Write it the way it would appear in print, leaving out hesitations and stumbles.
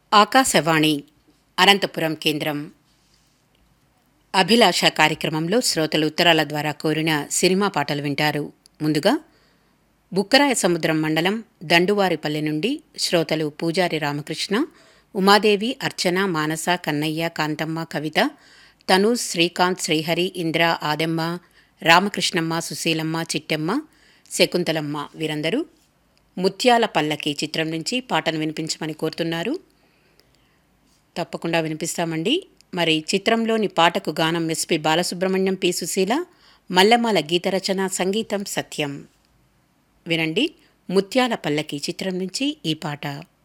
ఆకాశవాణి అనంతపురం కేంద్రం అభిలాష కార్యక్రమంలో శ్రోతలు ఉత్తరాల ద్వారా కోరిన సినిమా పాటలు వింటారు. ముందుగా బుక్కరాయ సముద్రం మండలం దండువారిపల్లె నుండి శ్రోతలు పూజారి రామకృష్ణ, ఉమాదేవి, అర్చన, మానస, కన్నయ్య, కాంతమ్మ, కవిత, తనూజ్, శ్రీకాంత్, శ్రీహరి, ఇంద్ర, ఆదమ్మ, రామకృష్ణమ్మ, సుశీలమ్మ, చిట్టెమ్మ, శకుంతలమ్మ వీరందరూ ముత్యాల పల్లకి చిత్రం నుంచి పాటను వినిపించమని కోరుతున్నారు. తప్పకుండా వినిపిస్తామండి. మరి చిత్రంలోని పాటకు గానం ఎస్పి బాలసుబ్రహ్మణ్యం, పి సుశీల, మల్లెమాల గీత రచన, సంగీతం సత్యం. వినండి, ముత్యాల పల్లకి చిత్రం నుంచి ఈ పాట.